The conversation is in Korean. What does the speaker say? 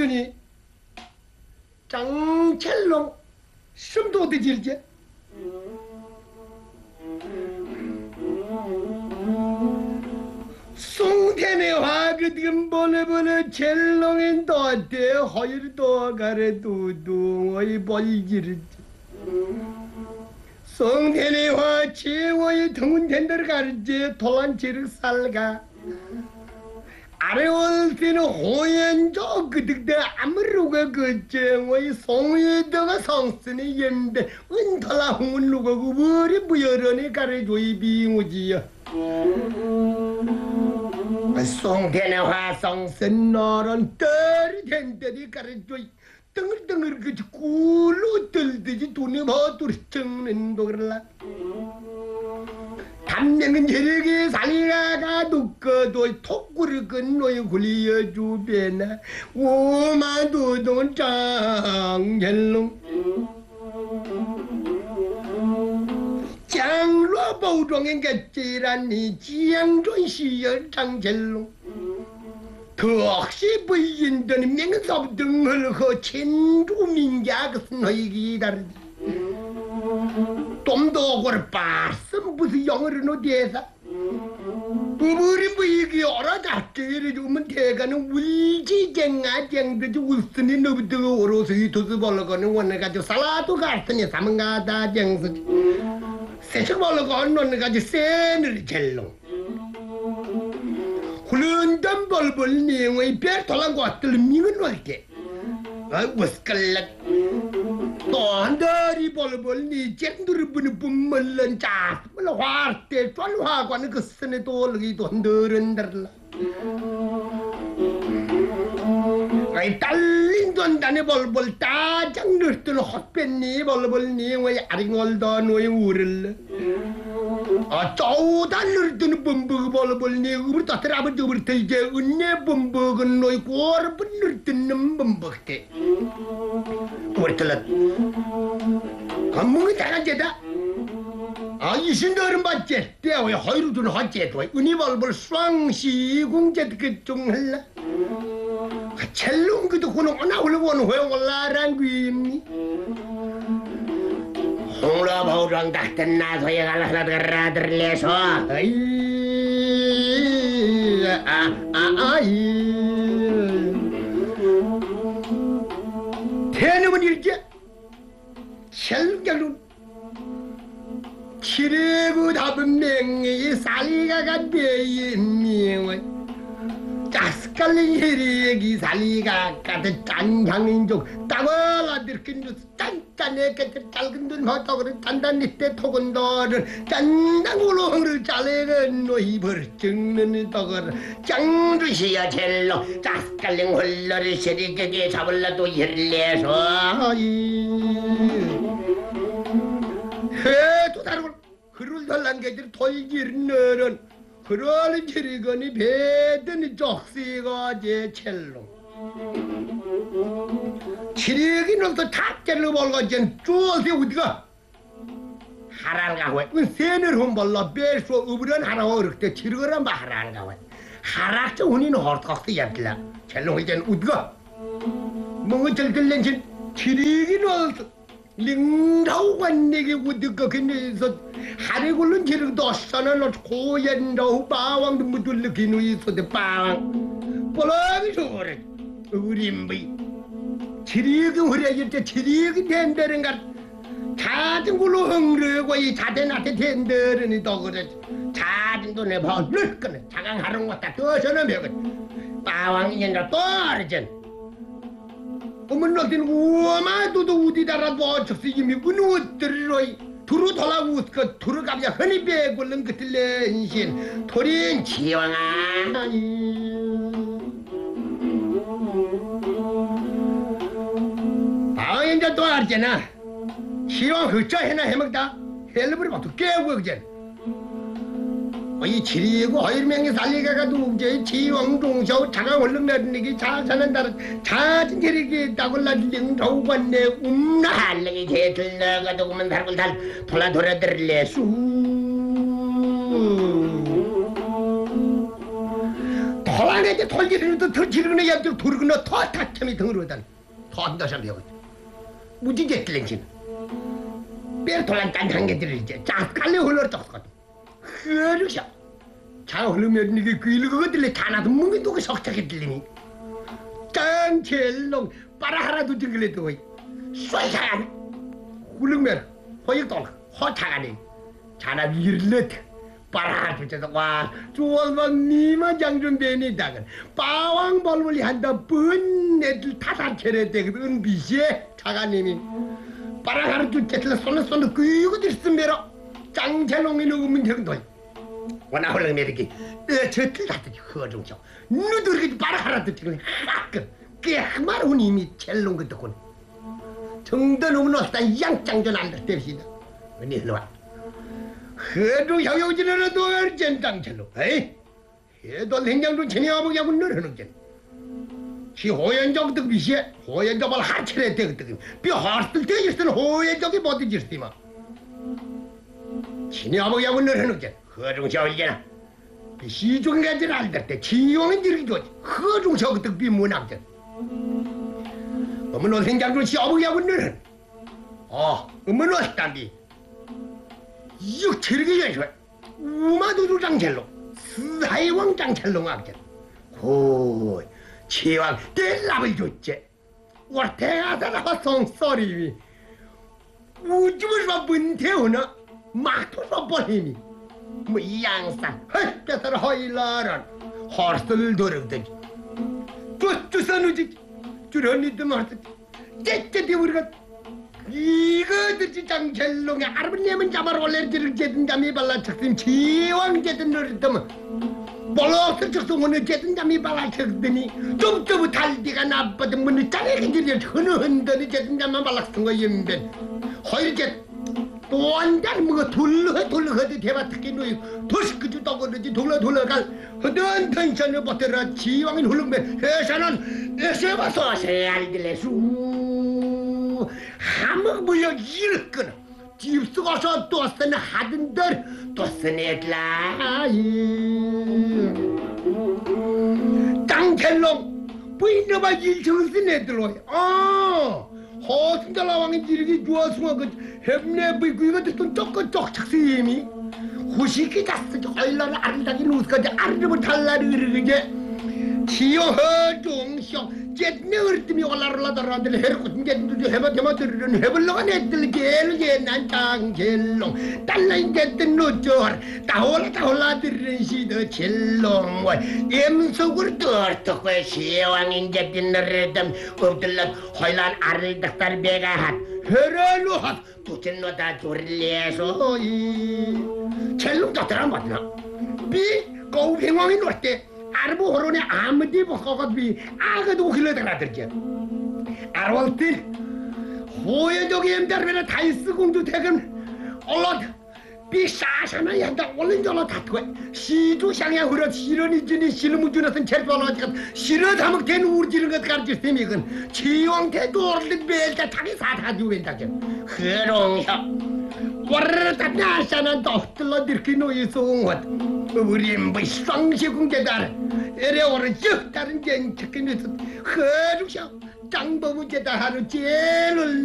주니 장첼롱 숨도 어디 질지 송태네 화그득 보내보내 첼롱엔 도대 허일도 가래 두둥의 벌질지 송태네 화 최고의 등운텐들 가르지 돌란치를 살가 아래올 때는 호연조 그득대 아무르가 그정의 송유도가 성스니 연대 은털라 홍은루가 우리 무여런이 가래조이 비무지여 송태네 화성선 너런 떨이 된대리 가래조이 덩글덩글 그지 꿀로 들듯이 돈이 버두리 정는도 그럴라 담내는 저녁에 살리가가 누꺼도 톡구를 건너에 굴리어 주변에 오마도돈 장젤롱 장로 보종인 get지라니 지양존시여 장젤롱 덕시 부인던 명섭 등을 허 천주민자 같은 너희기 다르지 좀더 오고를 빠슴 무슨 영어를 어디에서 우리 부이기 여러 가지를 주면 대가는 울지쟁아 쟁듯이 울쓰니 너부터 오로서 이 도스 벌러가는 원해가지고 살라도 갔으니 사문가다 쟁스 세척 벌러가는 원해가지고 세늘 젤롱 훌른던 벌벌 내용의 별 돌아간 것들 미는 올게 우스칼락 또한다리 벌벌 니 쟁두를 부는 뿜멀런 짜스물 화때 쫄화관은 그 선에 돌기도 흔들흔들라 아이 딸린 돈단에 벌벌 따장 늘뜨는 헛뱃니 벌벌 니의 아링월더 너의 우를라 쪼우단 늘뜨는 범벅 벌벌 니 우리 따뜻 아버지 우리 이제 은내 범벅은 너의 꼬르분 늘뜨는 범벅대 우리 틀렸 감몽이 다간제다 이신들은 맞지 때왜 허이루든 허제도 은이 벌벌 수왕시공제 그쪽 할라 첼롱 그도 고는 나올라오는 회올라란 귀임니 홍로보랑 닥든 나서에 갈라들라들레서 대놈은 일제 첼롱 치레고 답은 맹이 살리가가 배인미원 가스칼린 혜리기 살리가 가득 짠향인족 따발라들 낀도 짠짠해 깨끗 짧은 돈 허떡을 단단히 때 토근 너를 짠당으로 흥을 잘래는 노이벌 찍는 떡을 짱주시야 젤로 가스칼린 홀러를 세리게게 잡을라도 열내서 해도 다르고 그를 달란 게들 돌기를 너는 그럴 지리거니 배드니 쪽시가 제 첼로 지리기 놈도 탑재를 벌거진 쪼세 어디가 하랄가고 은세늘 홈벌러 배소 우브런 하라 어렵대 지르거라 마하랄가고 하락자 운이는 헐떡스 yapla 첼로 이젠 어디가 뭔가 절들렌진 지리기 놈도 링라우관 내게 우드가 근데서 하리굴른 지르도 써는 고연라우 바왕도 묻을 기누이서대 바왕 볼랑이 소리 우림비 지리기 흐려질 때 지리기 된다는가 자등굴로 흥르고 이 자대나한테 된다르니 더 그래 자등도 내 벌을 거네 자강하는 것다 떠서는 벽은 바왕이 연가 떨어진 어머니 어디는 우마도도 우디다라도 어쩌서 이미 은우들로이 두루 돌아고 웃고 두루 가면 흔히 배굴른 그틀레 인신 토린 지왕아 이제 또 알잖아 지왕 흑자 해나 해먹다 헬브리 막도 깨고 그제 이 지리고 허일명이 살리가가도 우제 지왕 동서 자가 얼른 내리기 자사는 다른 자진 지리기 따골라들링 더우관내 움나 할랭이 개들 나가도 그만 달굴 달 돌아 돌아들래 수 хол안에게 돌기는도 더 지르는 얌들 돌그너 더 다참이 등으로단 더 더셔요 무지개틀랭신 뼈돌란 딴한 개들을 이제 자 깔려 흘러떡거든 흐르셔 자 흐르면 이게 그거들이 다 나도 뭉이 누구 석탁에 들리니 짱jel롱 빠라하라도 들길래도 쇠사양 흐르면 허익돌 허타가니 자나 위르렛 빠라하주제도 와 주원만 니만 장준배니다가 빠왕 벌벌이 한다 번 애들 타산체래 되거든 비시에 차가님이 빠라하주제들 손을 그이고 들쓰면로 짱젤롱이 누구면 되거든 원아 흘러내리기 저틀 같은 허종쇼 누들기 빠라하라도 지금 하끔 깨마른 이미 젤롱 그 듣고 정도 놈은 없다 양짱전 알들 때시다 언니 흘러와 허종 향용지는 또 젠장젤로 에이 해도 행장도 진행하고 늘어놓겠 시 호연적 득비시에 호연적을 하체래 되거든 비 하스들 되겠으면 호연적이 못 되겠으마 진행하고 늘어놓겠 허종 샤올게나 시중가들 알들 때 지용은 이렇게 좋지 허종 샤고 득비 문학전 어머노 행장도 시하고 늘어놓 어머노 스탄비 육체력이 연쇼 우마도주 장첼로 스하이왕 장첼로 악전 호 치왕 뗄랍을 줬지 월태하다가 성소리위 우주를 봐본 태우나 막토서 버리니 뭐 양산 헐때서로 허일라란 허스를 도르듯이 쫓주서누지 주련이도 말듯이 째째대 우리가 이거들 장젤롱에 아르브님은 잡아러 올레지를 제든 잠이 발라 착심 지왕 제든 노릇더면 볼록스 적성원을 제든 잠이 발라 착더니 좀더 달디가 나빠든 문을 짜내긴 들려 흔흔더니 제든 잠만 발라 쓴 거 임벤 허일제 또 한달 뭐가 돌러허도 대바 특히 너희 도시끄주 떠거르지 돌러갈 허던 텐션을 버텨라 지왕인 hul릉맨 회사는 에세바서 세알들레수 하먹 물려 일을 끊어 집 쓰고서 또 쓰는 하던들 또 쓰네들라 땅켈롱 부인너마 일정을 쓰네들로 허승달라왕이 지르기 좋아서 그 햄내 부이가 됐던 쪼끄쪼 착수임이 후시기 갔어 얼라를 아르다기 누스까지 아르르면 달라를 이르게 지효허 종쇼 jetne urtimi olarla darandel her kutun jetdu heba demadirun hebloga neddel gel nan tangellong dallan jetden nojor tahola dirren sido cellong wa emsogur dorto ko siwangin jetden redam obdullat hoylan aril daktar bega hat herelu hat tutenno da jorleso cellong daktar matna bi ko hengwangin norte 아르보 호론에 아무디 벗어가비 아가도 흘러들어들지 아르월들 호여족이 엠다르베나 다이스 공주 대금 얼럿 비싸샤나 양다 올린 줄로 다투고 시주샹야 흐러 시련이 지니 실무주나선 제발로지가 실어 담흑된 우르지는 것 가르치스미건 지왕태도 얼른 벨다 타기 사타주 웬다게 흐롱혀 와르르다 나샤나 도틀러 들키노 이송වත් 우리 뭐双시공제다 에레 오르지 다른 게 특히는 허루셔 장보부제다 하루 제일